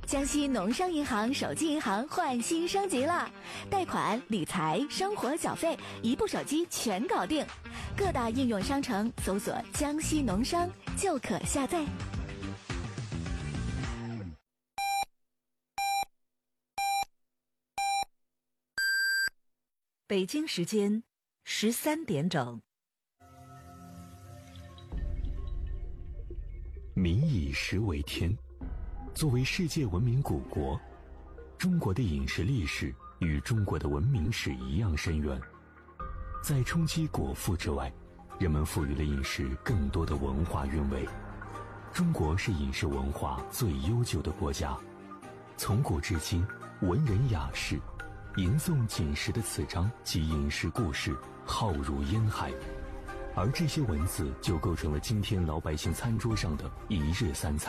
江西农商银行手机银行换新升级了，贷款、理财、生活缴费，一部手机全搞定。各大应用商城搜索“江西农商”就可下载。 北京时间13点整。 民以食为天。作为世界文明古国，中国的饮食历史与中国的文明史一样深远。在冲击果腹之外，人们赋予了饮食更多的文化韵味。中国是饮食文化最悠久的国家，从古至今，文人雅士吟诵饮食的词章及饮食故事浩如烟海，而这些文字就构成了今天老百姓餐桌上的一日三餐。